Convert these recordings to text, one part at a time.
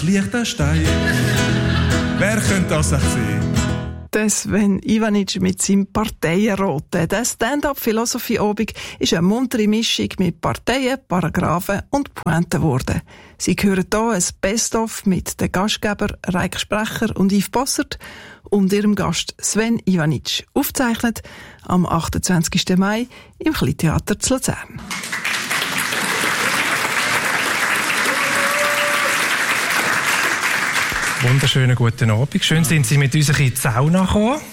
Liechtenstein. Wer könnte das sein? Der Sven Ivanic mit seinem Parteienroten. Der Stand-up-Philosophie-Obig ist eine muntere Mischung mit Parteien, Paragraphen und Pointen geworden. Sie hören hier ein Best-of mit den Gastgebern Reik Sprecher und Yves Bossert und ihrem Gast Sven Ivanic. Aufgezeichnet am 28. Mai im Kleintheater zu Luzern. Wunderschönen guten Abend. Schön sind Sie mit uns in die Sauna gekommen.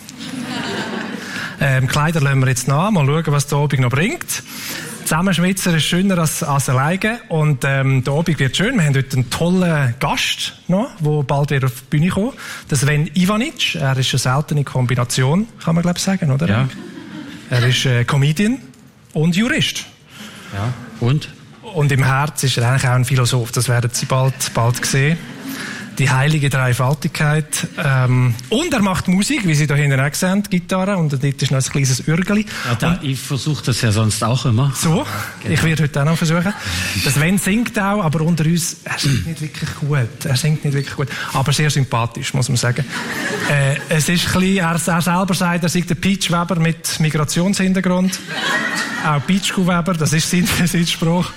Kleider lassen wir jetzt nach. Mal schauen, was der Abend noch bringt. Zusammenschwitzen ist schöner als alleine. Und der Abend wird schön. Wir haben heute einen tollen Gast noch, der bald wieder auf die Bühne kommt. Der Sven Ivanic. Er ist eine seltene Kombination, kann man glaube ich sagen, oder? Ja. Er ist Comedian und Jurist. Ja. Und? Und im Herz ist er eigentlich auch ein Philosoph. Das werden Sie bald sehen. Die heilige Dreifaltigkeit. Und er macht Musik, wie Sie da hinten auch sehen, Gitarre, und dort ist noch ein kleines Ürgeli. Ja, ich versuche das ja sonst auch immer. So, genau. Ich werde heute auch noch versuchen. Der Sven singt auch, aber unter uns, er singt nicht wirklich gut. Aber sehr sympathisch, muss man sagen. Es ist ein bisschen, er selber sagt, er sei der Peach Weber mit Migrationshintergrund. Auch Peach Weber, das ist sein Spruch.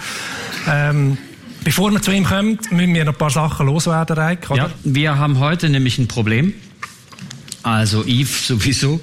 Bevor wir zu ihm kommen, müssen wir noch ein paar Sachen loswerden, Reik, oder? Ja, wir haben heute nämlich ein Problem. Also Yves sowieso.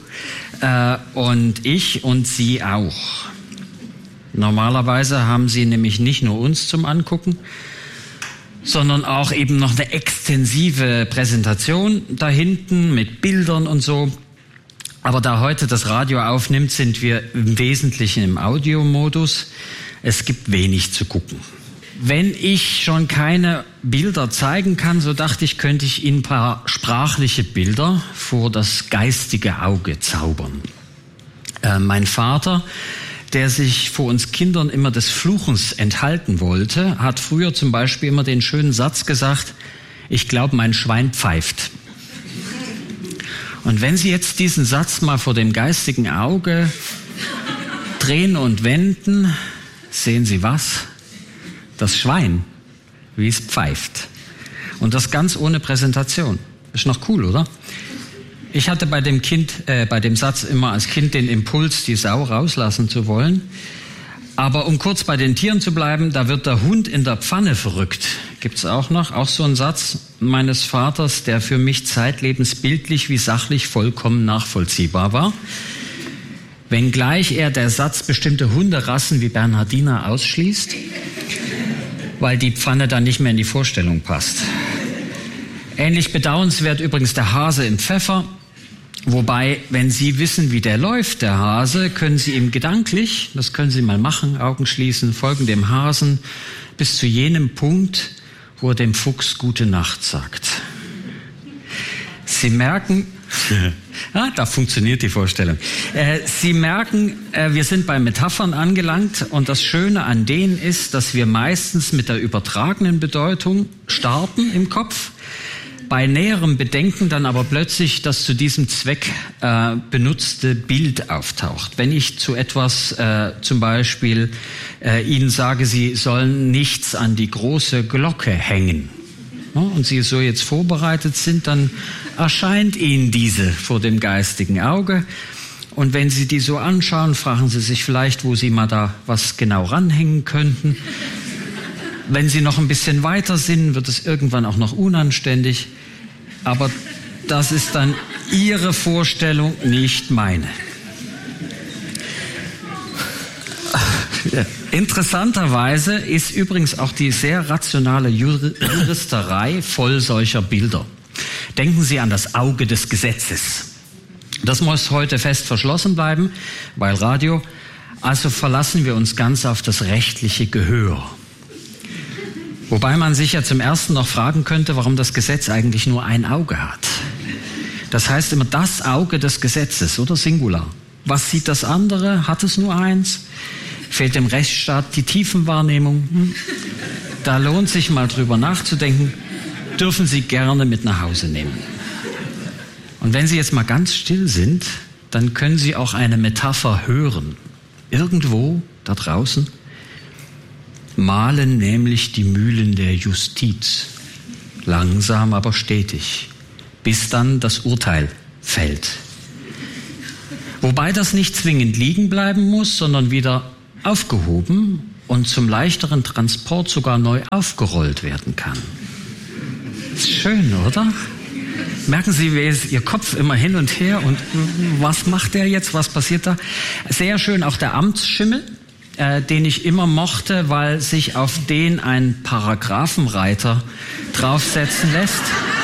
Und ich und Sie auch. Normalerweise haben Sie nämlich nicht nur uns zum Angucken, sondern auch eben noch eine extensive Präsentation da hinten mit Bildern und so. Aber da heute das Radio aufnimmt, sind wir im Wesentlichen im Audiomodus. Es gibt wenig zu gucken. Wenn ich schon keine Bilder zeigen kann, so dachte ich, könnte ich Ihnen ein paar sprachliche Bilder vor das geistige Auge zaubern. Mein Vater, der sich vor uns Kindern immer des Fluchens enthalten wollte, hat früher zum Beispiel immer den schönen Satz gesagt, ich glaube, mein Schwein pfeift. Und wenn Sie jetzt diesen Satz mal vor dem geistigen Auge drehen und wenden, sehen Sie was? Das Schwein, wie es pfeift. Und das ganz ohne Präsentation. Ist noch cool, oder? Ich hatte bei dem Satz immer als Kind den Impuls, die Sau rauslassen zu wollen. Aber um kurz bei den Tieren zu bleiben, da wird der Hund in der Pfanne verrückt. Gibt's auch noch. Auch so ein Satz meines Vaters, der für mich zeitlebens bildlich wie sachlich vollkommen nachvollziehbar war. Wenngleich er der Satz bestimmte Hunderassen wie Bernhardiner ausschließt, weil die Pfanne dann nicht mehr in die Vorstellung passt. Ähnlich bedauernswert übrigens der Hase im Pfeffer. Wobei, wenn Sie wissen, wie der läuft, der Hase, können Sie ihm gedanklich, das können Sie mal machen, Augen schließen, folgen dem Hasen bis zu jenem Punkt, wo er dem Fuchs Gute Nacht sagt. Sie merken, da funktioniert die Vorstellung. Sie merken, wir sind bei Metaphern angelangt und das Schöne an denen ist, dass wir meistens mit der übertragenen Bedeutung starten im Kopf, bei näherem Bedenken dann aber plötzlich das zu diesem Zweck benutzte Bild auftaucht. Wenn ich zu etwas zum Beispiel Ihnen sage, Sie sollen nichts an die große Glocke hängen, und Sie so jetzt vorbereitet sind, dann erscheint Ihnen diese vor dem geistigen Auge. Und wenn Sie die so anschauen, fragen Sie sich vielleicht, wo Sie mal da was genau ranhängen könnten. Wenn Sie noch ein bisschen weiter sind, wird es irgendwann auch noch unanständig. Aber das ist dann Ihre Vorstellung, nicht meine. Interessanterweise ist übrigens auch die sehr rationale Juristerei voll solcher Bilder. Denken Sie an das Auge des Gesetzes. Das muss heute fest verschlossen bleiben, weil Radio. Also verlassen wir uns ganz auf das rechtliche Gehör. Wobei man sich ja zum Ersten noch fragen könnte, warum das Gesetz eigentlich nur ein Auge hat. Das heißt immer das Auge des Gesetzes oder Singular. Was sieht das andere? Hat es nur eins? Fehlt dem Rechtsstaat die Tiefenwahrnehmung? Da lohnt sich mal drüber nachzudenken. Dürfen Sie gerne mit nach Hause nehmen. Und wenn Sie jetzt mal ganz still sind, dann können Sie auch eine Metapher hören. Irgendwo da draußen mahlen nämlich die Mühlen der Justiz. langsam aber stetig, bis dann das Urteil fällt. Wobei das nicht zwingend liegen bleiben muss, sondern wieder aufgehoben und zum leichteren Transport sogar neu aufgerollt werden kann. Ist schön, oder? Merken Sie, wie ist Ihr Kopf immer hin und her und was macht der jetzt, was passiert da? Sehr schön auch der Amtsschimmel, den ich immer mochte, weil sich auf den ein Paragraphenreiter draufsetzen lässt,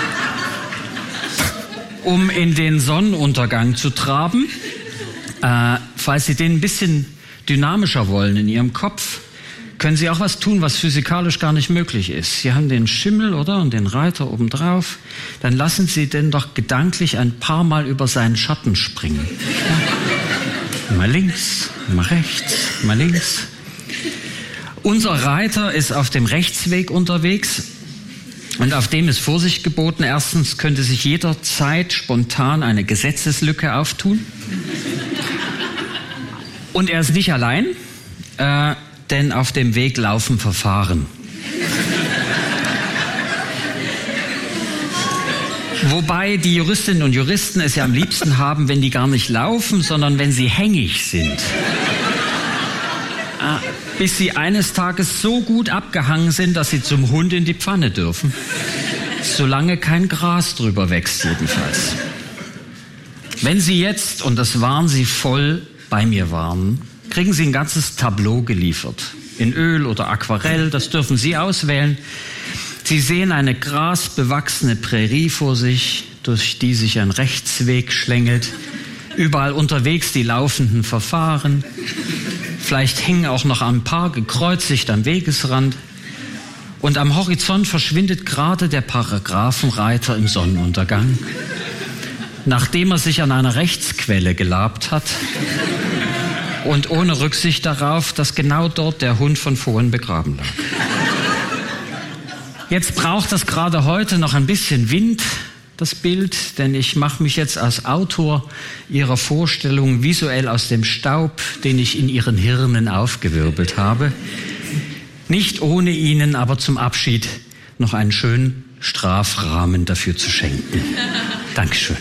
um in den Sonnenuntergang zu traben. Falls Sie den ein bisschen dynamischer wollen in Ihrem Kopf, können Sie auch was tun, was physikalisch gar nicht möglich ist. Sie haben den Schimmel, oder? Und den Reiter obendrauf. Dann lassen Sie den doch gedanklich ein paar Mal über seinen Schatten springen. Ja. Mal links, mal rechts, mal links. Unser Reiter ist auf dem Rechtsweg unterwegs. Und auf dem ist Vorsicht geboten. Erstens könnte sich jederzeit spontan eine Gesetzeslücke auftun. Und er ist nicht allein, denn auf dem Weg laufen Verfahren. Wobei die Juristinnen und Juristen es ja am liebsten haben, wenn die gar nicht laufen, sondern wenn sie hängig sind. Bis sie eines Tages so gut abgehangen sind, dass sie zum Hund in die Pfanne dürfen. Solange kein Gras drüber wächst jedenfalls. Wenn Sie jetzt, und das waren Sie voll, bei mir waren, kriegen Sie ein ganzes Tableau geliefert. In Öl oder Aquarell, das dürfen Sie auswählen. Sie sehen eine grasbewachsene Prärie vor sich, durch die sich ein Rechtsweg schlängelt. Überall unterwegs die laufenden Verfahren. Vielleicht hängen auch noch ein paar gekreuzigt am Wegesrand. Und am Horizont verschwindet gerade der Paragraphenreiter im Sonnenuntergang, nachdem er sich an einer Rechtsquelle gelabt hat und ohne Rücksicht darauf, dass genau dort der Hund von vorhin begraben lag. Jetzt braucht das gerade heute noch ein bisschen Wind, das Bild, denn ich mache mich jetzt als Autor Ihrer Vorstellung visuell aus dem Staub, den ich in Ihren Hirnen aufgewirbelt habe. Nicht ohne Ihnen aber zum Abschied noch einen schönen Strafrahmen dafür zu schenken. Dankeschön.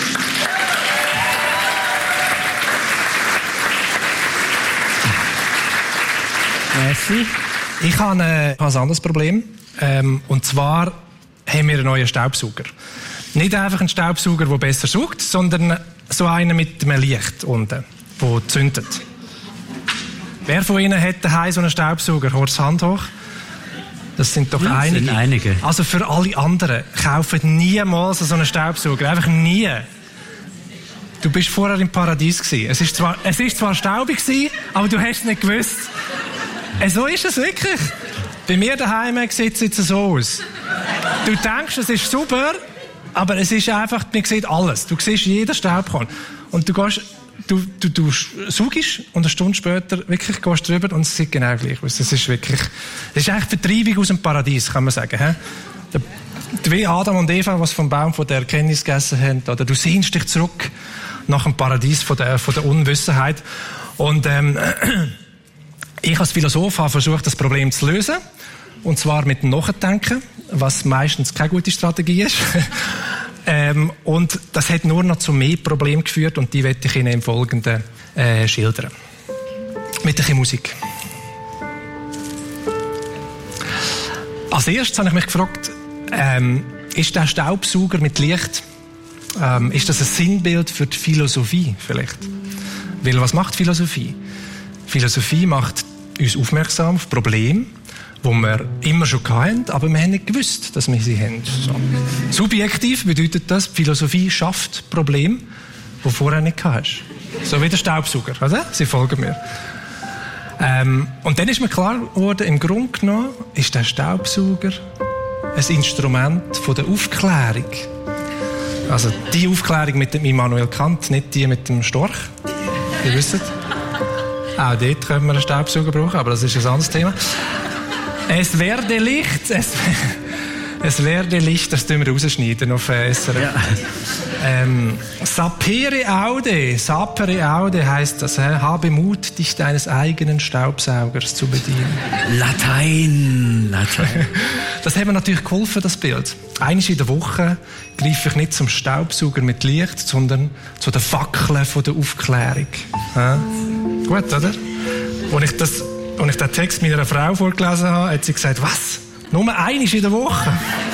Merci. Ich habe ein anderes Problem. Und zwar haben wir einen neuen Staubsauger. Nicht einfach einen Staubsauger, der besser saugt, sondern so einen mit einem Licht unten, der zündet. Wer von Ihnen hat daheim so einen Staubsauger? Holt die Hand hoch. Das sind doch einige. Sind einige. Also für alle anderen, kaufen niemals so einen Staubsauger. Einfach nie. Du bist vorher im Paradies gewesen. Es ist zwar staubig gewesen, aber du hast es nicht gewusst. So ist es wirklich. Bei mir daheim sieht es jetzt so aus. Du denkst, es ist super, aber es ist einfach, man sieht alles. Du siehst jeden Staubkorn. Und du saugst und eine Stunde später wirklich gehst drüber und es sieht genau gleich aus. Das ist eigentlich Vertreibung aus dem Paradies, kann man sagen. He? Wie Adam und Eva, was vom Baum von der Erkenntnis gegessen haben, oder du sehnst dich zurück nach dem Paradies von der Unwissenheit. Und ich als Philosoph habe versucht, das Problem zu lösen. Und zwar mit dem Nachdenken, was meistens keine gute Strategie ist. Und das hat nur noch zu mehr Problemen geführt und die werde ich Ihnen im Folgenden schildern. Mit ein bisschen Musik. Als erstes habe ich mich gefragt, ist der Staubsauger mit Licht, ist das ein Sinnbild für die Philosophie vielleicht? Weil was macht Philosophie? Philosophie macht uns aufmerksam auf Probleme, die wir immer schon hatten, aber wir haben nicht gewusst, dass wir sie haben. So. Subjektiv bedeutet das, Philosophie schafft Probleme, die du vorher nicht hast. So wie der Staubsauger, oder? Sie folgen mir. Und dann ist mir klar geworden, im Grunde genommen ist der Staubsauger ein Instrument von der Aufklärung. Also die Aufklärung mit dem Immanuel Kant, nicht die mit dem Storch. Ihr wisst. Auch dort können wir einen Staubsauger brauchen, aber das ist ein anderes Thema. Es werde Licht, Es werde Licht, das tun wir rausschneiden auf SRF. Ja. Sapere aude heisst das, habe Mut, dich deines eigenen Staubsaugers zu bedienen. Latein. Das hat mir natürlich geholfen, das Bild. Einmal in der Woche greife ich nicht zum Staubsauger mit Licht, sondern zu den Fackeln von der Aufklärung. Ja? Gut, oder? Als ich den Text meiner Frau vorgelesen habe, hat sie gesagt, was? Nur einmal in der Woche?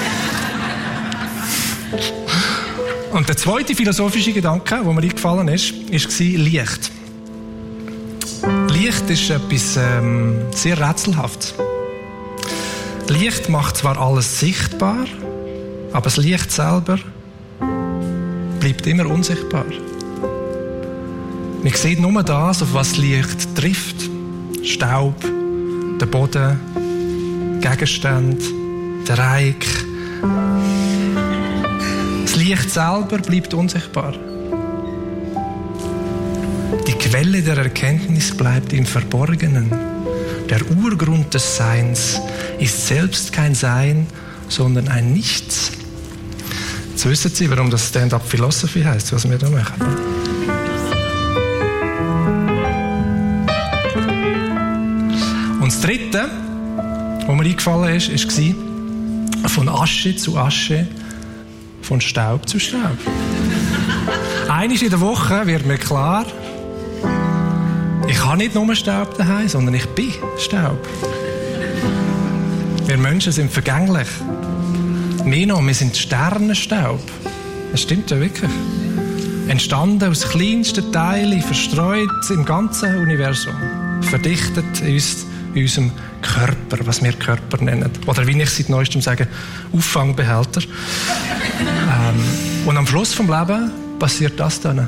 Und der zweite philosophische Gedanke, der mir eingefallen ist, war Licht. Licht ist etwas sehr Rätselhaftes. Licht macht zwar alles sichtbar, aber das Licht selber bleibt immer unsichtbar. Man sieht nur das, auf was Licht trifft. Staub, der Boden, Gegenstände, der Reich. Das Licht selber bleibt unsichtbar. Die Quelle der Erkenntnis bleibt im Verborgenen. Der Urgrund des Seins ist selbst kein Sein, sondern ein Nichts. Jetzt wissen Sie, warum das Stand-up Philosophy heisst, was wir da machen. Und das Dritte, was mir eingefallen ist, war von Asche zu Asche, von Staub zu Staub. Einmal in der Woche wird mir klar, ich habe nicht nur Staub daheim, sondern ich bin Staub. Wir Menschen sind vergänglich. Mehr noch, wir sind Sternenstaub. Das stimmt ja wirklich. Entstanden aus kleinsten Teilen, verstreut im ganzen Universum. Verdichtet in unserem Körper, was wir Körper nennen. Oder wie ich seit Neuestem sage, Auffangbehälter. Und am Schluss des Lebens passiert das dann.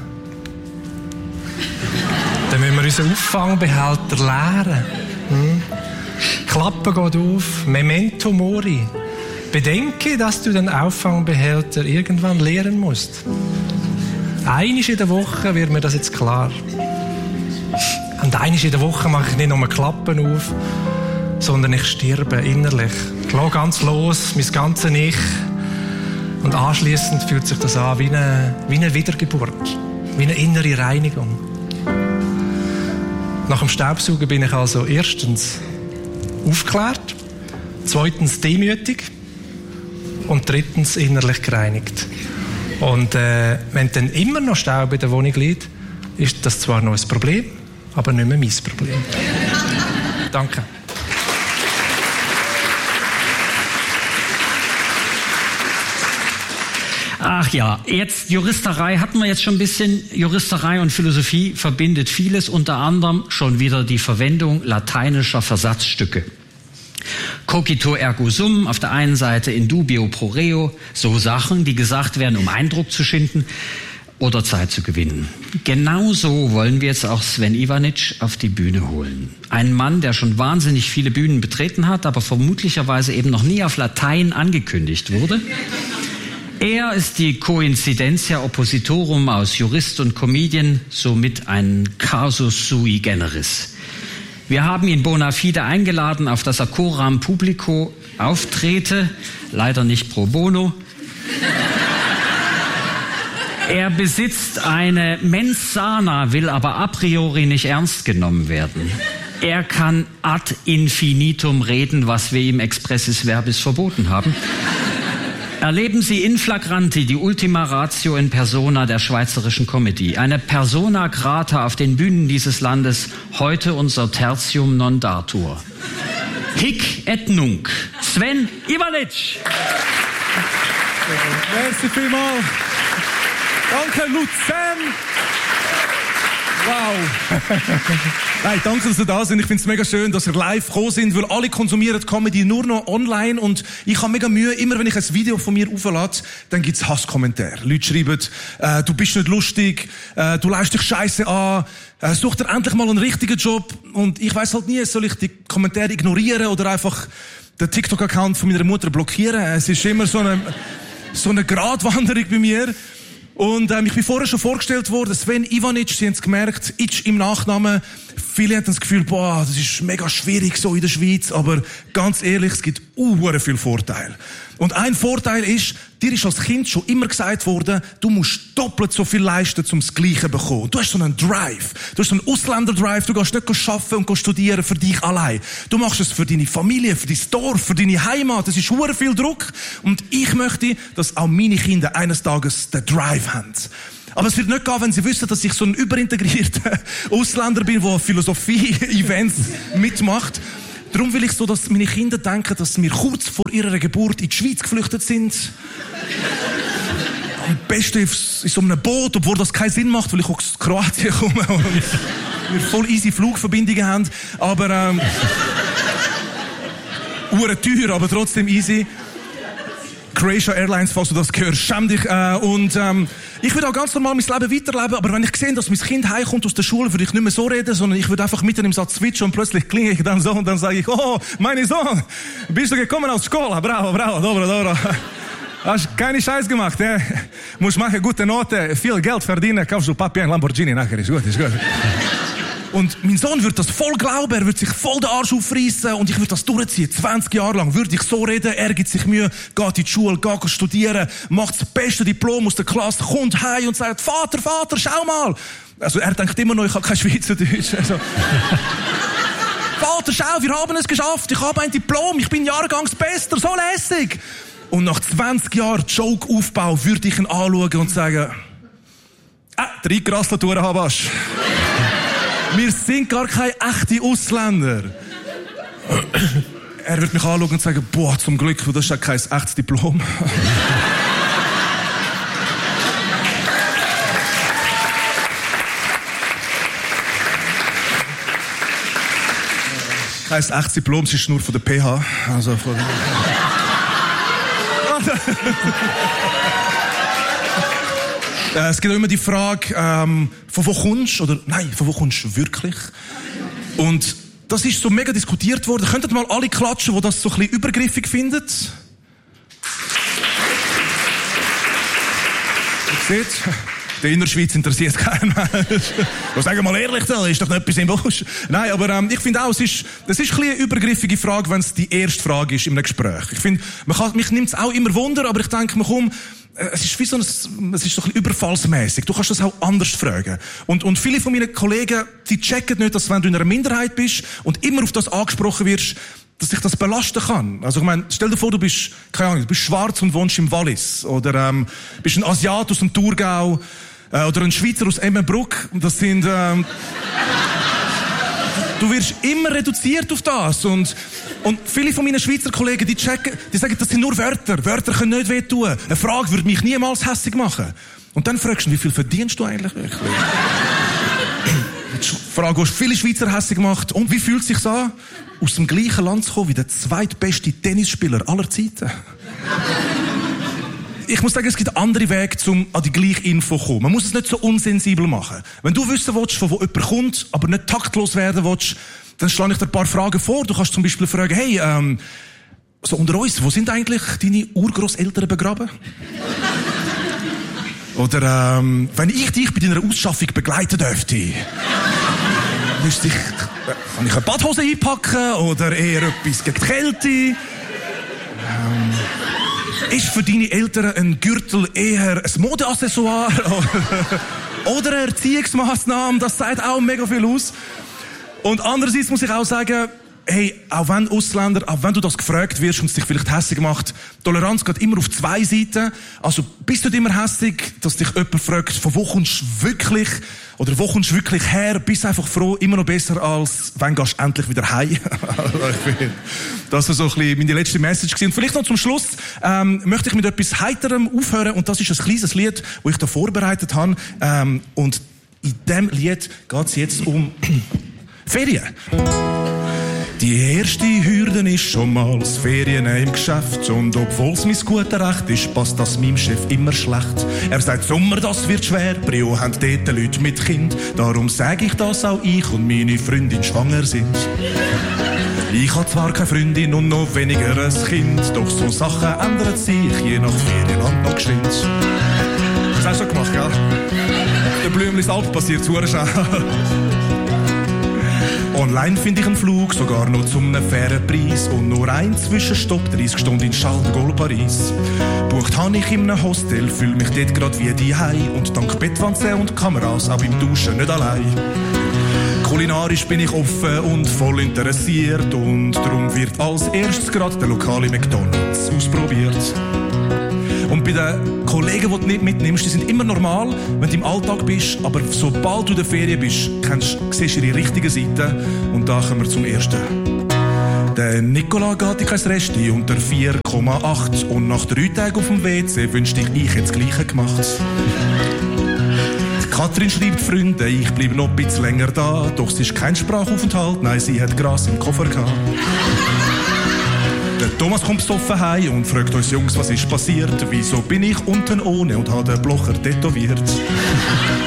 Dann müssen wir unseren Auffangbehälter leeren. Klappe geht auf. Memento mori. Bedenke, dass du den Auffangbehälter irgendwann leeren musst. Einmal in der Woche wird mir das jetzt klar. Und einmal in der Woche mache ich nicht nur Klappen auf, sondern ich sterbe innerlich. Ich lasse ganz los, mein ganzes Ich. Und anschliessend fühlt sich das an wie eine Wiedergeburt, wie eine innere Reinigung. Nach dem Staubsaugen bin ich also erstens aufgeklärt, zweitens demütig und drittens innerlich gereinigt. Und wenn dann immer noch Staub in der Wohnung liegt, ist das zwar noch ein Problem, aber nicht mehr mein Problem. Danke. Ach ja, jetzt Juristerei hatten wir jetzt schon ein bisschen. Juristerei und Philosophie verbindet vieles, unter anderem schon wieder die Verwendung lateinischer Versatzstücke. Cogito ergo sum, auf der einen Seite in dubio pro reo, so Sachen, die gesagt werden, um Eindruck zu schinden oder Zeit zu gewinnen. Genauso wollen wir jetzt auch Sven Ivanic auf die Bühne holen. Ein Mann, der schon wahnsinnig viele Bühnen betreten hat, aber vermutlicherweise eben noch nie auf Latein angekündigt wurde. Er ist die Coincidentia Oppositorum aus Jurist und Comedian, somit ein Casus sui generis. Wir haben ihn bona fide eingeladen, auf das er coram publico auftrete, leider nicht pro bono. Er besitzt eine Mens sana, will aber a priori nicht ernst genommen werden. Er kann ad infinitum reden, was wir ihm expressis verbis verboten haben. Erleben Sie in flagranti die Ultima Ratio in persona der schweizerischen Comedy. Eine Persona grata auf den Bühnen dieses Landes, heute unser Tertium non datur. Hic et nunc. Sven Ivanic. Merci vielmals. Danke, Luzern. Wow. Nein, danke, dass ihr da sind. Ich finde es mega schön, dass ihr live gekommen sind, weil alle konsumieren Comedy nur noch online und ich habe mega Mühe, immer wenn ich ein Video von mir auflade, dann gibt es Hasskommentare. Leute schreiben, du bist nicht lustig, du leist dich scheiße an, such dir endlich mal einen richtigen Job. Und ich weiss halt nie, soll ich die Kommentare ignorieren oder einfach den TikTok-Account von meiner Mutter blockieren. Es ist immer so eine Gratwanderung bei mir. Und ich bin vorher schon vorgestellt worden, Sven Ivanic, Sie haben es gemerkt, Itch im Nachnamen, Viele haben das Gefühl, boah, das ist mega schwierig so in der Schweiz, aber ganz ehrlich, es gibt viele Vorteile. Und ein Vorteil ist, dir ist als Kind schon immer gesagt worden, du musst doppelt so viel leisten, um das Gleiche zu bekommen. Du hast so einen Drive. Du hast so einen Ausländer-Drive. Du gehst nicht arbeiten und studieren für dich allein. Du machst es für deine Familie, für dein Dorf, für deine Heimat. Das ist verdammt viel Druck. Und ich möchte, dass auch meine Kinder eines Tages den Drive haben. Aber es wird nicht gehen, wenn sie wissen, dass ich so ein überintegrierter Ausländer bin, der Philosophie-Events mitmacht. Darum will ich so, dass meine Kinder denken, dass wir kurz vor ihrer Geburt in die Schweiz geflüchtet sind. Am besten in so einem Boot, obwohl das keinen Sinn macht, weil ich aus Kroatien komme und wir voll easy Flugverbindungen haben. Aber, teuer, aber trotzdem easy. Croatia Airlines, falls du das hörst, schäm dich. Ich würde auch ganz normal mein Leben weiterleben, aber wenn ich sehe, dass mein Kind heimkommt aus der Schule, würde ich nicht mehr so reden, sondern ich würde einfach mitten im Satz switchen und plötzlich klinge ich dann so und dann sage ich, oh, mein Sohn, bist du gekommen aus Schule? Bravo, dobro. Hast keine Scheiß gemacht, eh? Musst machen gute Noten, viel Geld verdienen, kaufst du Papi ein Lamborghini, nachher ist gut. Und mein Sohn wird das voll glauben, er wird sich voll den Arsch aufreißen und ich würde das durchziehen. 20 Jahre lang würde ich so reden, er gibt sich Mühe, geht in die Schule, geht studieren, macht das beste Diplom aus der Klasse, kommt heim und sagt, Vater, schau mal. Also er denkt immer noch, ich habe kein Schweizerdeutsch. Also, Vater, schau, wir haben es geschafft, ich habe ein Diplom, ich bin Jahrgangsbester, so lässig. Und nach 20 Jahren Joke-Aufbau würde ich ihn anschauen und sagen, 3 Grasslaturen habast. Wir sind gar keine echten Ausländer. Er wird mich anschauen und sagen, boah, zum Glück, das ist ja kein echtes Diplom. Kein echtes Diplom, es ist nur von der PH. Also von Es gibt auch immer die Frage, von wo kommst du? Oder nein, von wo kommst du wirklich? Und das ist so mega diskutiert worden. Könntet mal alle klatschen, die das so ein bisschen übergriffig finden? Ihr seht, die Innerschweiz interessiert keinen Mensch. Sagen wir mal ehrlich, da ist doch nicht etwas im Busch. Nein, aber ich finde auch, das ist ein bisschen eine übergriffige Frage, wenn es die erste Frage ist in einem Gespräch. Ich finde, mich nimmt es auch immer Wunder, aber ich denke mir, komm, es ist wie so es ist so ein bisschen überfallsmäßig. Du kannst das auch anders fragen. Und viele von meinen Kollegen, die checken nicht, dass wenn du in einer Minderheit bist und immer auf das angesprochen wirst, dass sich das belasten kann. Also ich meine, stell dir vor, du bist, keine Ahnung, du bist schwarz und wohnst im Wallis. Oder bist ein Asiat aus dem Thurgau. Oder ein Schweizer aus Emmenbruck. Das sind... du wirst immer reduziert auf das. Und viele von meinen Schweizer Kollegen, die checken, die sagen, das sind nur Wörter. Wörter können nicht wehtun. Eine Frage würde mich niemals hässig machen. Und dann fragst du, wie viel verdienst du eigentlich wirklich? Die Frage, die viele Schweizer hässig macht. Und wie fühlt es sich an, aus dem gleichen Land zu kommen wie der zweitbeste Tennisspieler aller Zeiten? Ich muss sagen, es gibt andere Wege, um an die gleiche Info zu kommen. Man muss es nicht so unsensibel machen. Wenn du wissen willst, von wo jemand kommt, aber nicht taktlos werden willst, dann schlage ich dir ein paar Fragen vor. Du kannst zum Beispiel fragen, hey, so unter uns, wo sind eigentlich deine Urgroßeltern begraben? Oder, wenn ich dich bei deiner Ausschaffung begleiten dürfte, kann ich eine Badhose einpacken oder eher etwas gegen die Kälte? Ist für deine Eltern ein Gürtel eher ein Modeaccessoire oder eine Erziehungsmaßnahme? Das sagt auch mega viel aus. Und andererseits muss ich auch sagen, hey, auch wenn Ausländer, auch wenn du das gefragt wirst und es dich vielleicht hässig macht, Toleranz geht immer auf 2 Seiten. Also bist du nicht immer hässig, dass dich jemand fragt, von wo kommst du wirklich oder wo kommst du wirklich her, bist einfach froh, immer noch besser als wenn gehst du endlich wieder heim. Das war so ein bisschen meine letzte Message gewesen. Und vielleicht noch zum Schluss möchte ich mit etwas Heiterem aufhören und das ist ein kleines Lied, das ich da vorbereitet habe. Und in diesem Lied geht es jetzt um Ferien. Die erste Hürde ist schon mal das Ferien im Geschäft. Und obwohl's mein gutes Recht ist, passt das meinem Chef immer schlecht. Er sagt, Sommer, das wird schwer, Brio haben dort Leute mit Kind. Darum sage ich, dass auch ich und meine Freundin schwanger sind. Ich habe zwar keine Freundin und noch weniger ein Kind, doch so Sachen ändern sich je nach Ferienland noch geschwind. Das hast du schon gemacht, gell? Der Blümlis Alp passiert zu schnell. Online finde ich einen Flug, sogar noch zum einem fairen Preis. Und nur ein Zwischenstopp, 30 Stunden in Charles de Gaulle, Paris. Bucht habe ich in einem Hostel, fühle mich dort grad wie die Hei. Und dank Bettwanze und Kameras, auch beim Duschen nicht allein. Kulinarisch bin ich offen und voll interessiert. Und darum wird als erstes gerade der lokale McDonald's ausprobiert. Und bei den Kollegen, die du nicht mitnimmst, die sind immer normal, wenn du im Alltag bist, aber sobald du in der Ferien bist, siehst du ihre richtige Seite. Und da kommen wir zum ersten. Der Nicola geht in kein Resti unter 4,8 und nach 3 Tagen auf dem WC wünschte ich hätte das Gleiche gemacht. Katrin schreibt Freunde, ich bleib noch ein bisschen länger da, doch es ist kein Sprachaufenthalt, nein, sie hat Gras im Koffer gehabt. Der Thomas kommt besoffen heim und fragt uns Jungs, was ist passiert? Wieso bin ich unten ohne und habe den Blocher tätowiert?